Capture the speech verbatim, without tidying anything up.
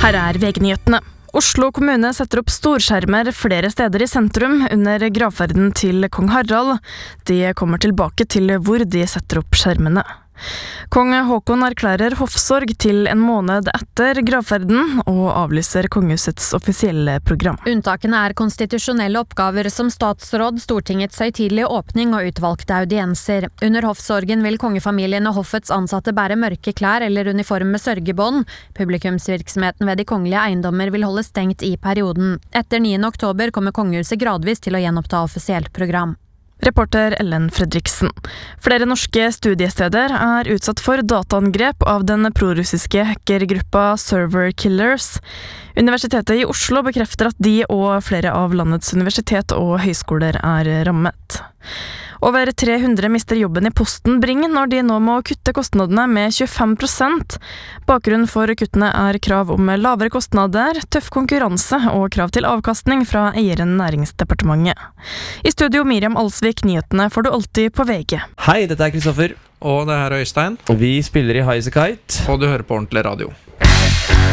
Her er V G-nyhetene. Oslo kommune setter opp storskjermer flere steder i sentrum under gravferden til kong Harald. De kommer tilbake til hvor de setter opp skjermene. Kong Håkon erklærer hoffsorg til en måned etter gravferden og avlyser kongehusets offisielle program. Unntakene er konstitusjonelle oppgaver som statsråd, Stortingets høytidelige åpning og utvalgte audienser. Under hoffsorgen vil kongefamilien og hoffets ansatte bære mørke klær eller uniform med sørgebånd. Publikumsvirksomheten ved de kongelige eiendommer vil holde stengt i perioden. Etter niende oktober kommer kongehuset gradvis til å gjenoppta offisielt program. Reporter Ellen Fredriksen. Flere norske studiesteder er utsatt for dataangrep av den prorussiske hackergruppa Server Killers. Universitetet i Oslo bekrefter at de og flere av landets universitet og høyskoler er rammet. Over tre hundre mister jobben i Posten Bring når de nå må kutte kostnadene med tjuefem prosent. Bakgrunnen for kuttene er krav om lavere kostnader, tøff konkurranse og krav til avkastning fra eieren Næringsdepartementet. I studio Miriam Alsvik, nyhetene får du alltid på V G. Hei, dette er Kristoffer. Og det her er Øystein. Vi spiller i Highasakite. Og du hører på Ordentlig Radio.